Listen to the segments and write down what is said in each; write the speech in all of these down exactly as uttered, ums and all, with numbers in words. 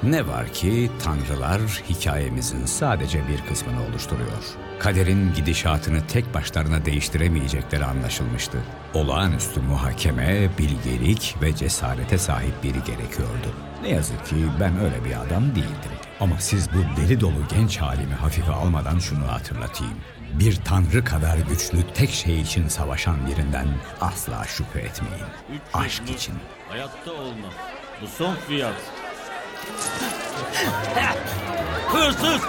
Ne var ki tanrılar hikayemizin sadece bir kısmını oluşturuyor. Kaderin gidişatını tek başlarına değiştiremeyecekleri anlaşılmıştı. Olağanüstü muhakeme, bilgelik ve cesarete sahip biri gerekiyordu. Ne yazık ki ben öyle bir adam değildim. Ama siz bu deli dolu genç halimi hafife almadan şunu hatırlatayım. Bir tanrı kadar güçlü tek şey için savaşan birinden asla şüphe etmeyin. Aşk için. Hayatta olmaz. Bu son fiyat. Hırsız!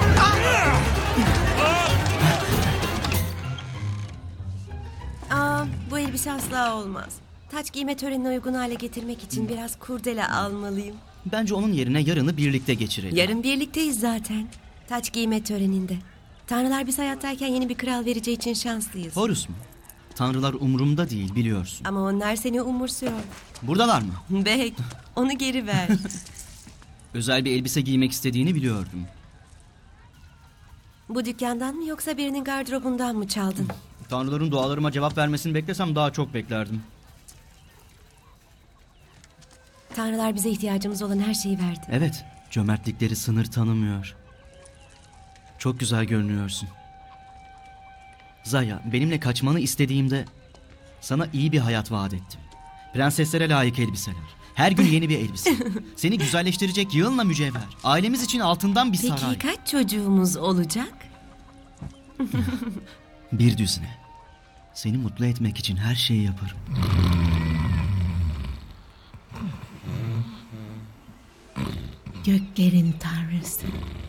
Aa, bu elbise asla olmaz. Taç giyme törenine uygun hale getirmek için biraz kurdele almalıyım. Bence onun yerine yarını birlikte geçirelim. Yarın birlikteyiz zaten. Taç giyme töreninde. Tanrılar biz hayattayken yeni bir kral vereceği için şanslıyız. Horus mu? Tanrılar umurumda değil, biliyorsun. Ama onlar seni umursuyor. Buradalar mı? Bek, onu geri ver. Özel bir elbise giymek istediğini biliyordum. Bu dükkandan mı yoksa birinin gardırobundan mı çaldın? Tanrıların dualarıma cevap vermesini beklesem daha çok beklerdim. Tanrılar bize ihtiyacımız olan her şeyi verdi. Evet, cömertlikleri sınır tanımıyor. Çok güzel görünüyorsun. Zaya, benimle kaçmanı istediğimde sana iyi bir hayat vaat ettim. Prenseslere layık elbiseler. Her gün yeni bir elbise. Seni güzelleştirecek yığınla mücevher. Ailemiz için altından bir saray. Peki kaç çocuğumuz olacak? Bir düzine. Seni mutlu etmek için her şeyi yaparım. Göklerin tanrısı.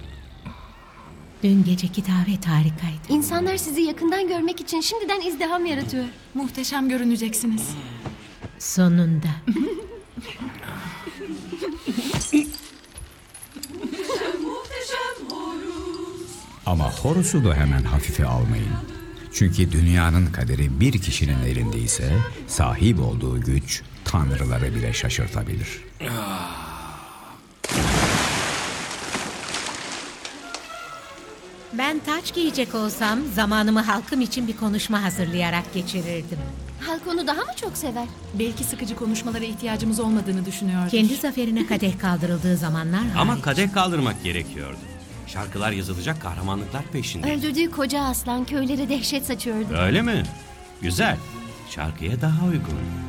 Dün geceki davet harikaydı. İnsanlar sizi yakından görmek için şimdiden izdiham yaratıyor. Muhteşem görüneceksiniz. Sonunda. Ama Horus'u da hemen hafife almayın. Çünkü dünyanın kaderi bir kişinin elindeyse sahip olduğu güç tanrıları bile şaşırtabilir. Ben taç giyecek olsam zamanımı halkım için bir konuşma hazırlayarak geçirirdim. Halk onu daha mı çok sever? Belki sıkıcı konuşmalara ihtiyacımız olmadığını düşünüyordur. Kendi zaferine kadeh kaldırıldığı zamanlar Ama hariç. kadeh kaldırmak gerekiyordu. Şarkılar yazılacak, kahramanlıklar peşinde. Öldürdüğü koca aslan köylere dehşet saçıyordu. Öyle mi? Güzel. Şarkıya daha uygun.